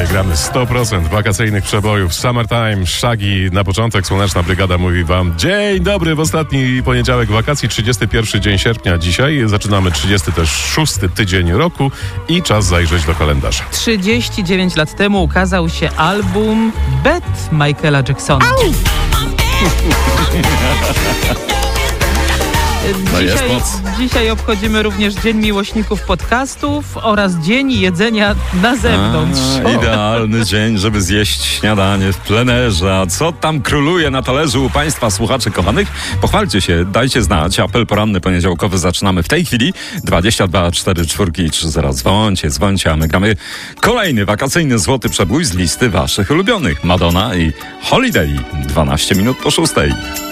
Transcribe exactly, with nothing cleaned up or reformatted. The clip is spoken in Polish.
gramy sto procent wakacyjnych przebojów. Summertime, Shaggy. Na początek Słoneczna Brygada mówi wam dzień dobry w ostatni poniedziałek wakacji, trzydziesty pierwszy dzień sierpnia dzisiaj. Zaczynamy trzydziesty szósty tydzień roku i czas zajrzeć do kalendarza. trzydzieści dziewięć lat temu ukazał się album Bet Michaela Jacksona. No jest Dzisiaj, moc. dzisiaj obchodzimy również Dzień Miłośników Podcastów oraz Dzień Jedzenia na zewnątrz. A, idealny dzień, żeby zjeść śniadanie w plenerze. A co tam króluje na talerzu u Państwa słuchaczy kochanych? Pochwalcie się, dajcie znać. Apel poranny poniedziałkowy zaczynamy w tej chwili. dwadzieścia dwa cztery cztery trzy zero. Dzwońcie, dzwońcie, a my gramy kolejny wakacyjny złoty przebój z listy Waszych ulubionych. Madonna i Holiday. dwanaście minut po szóstej.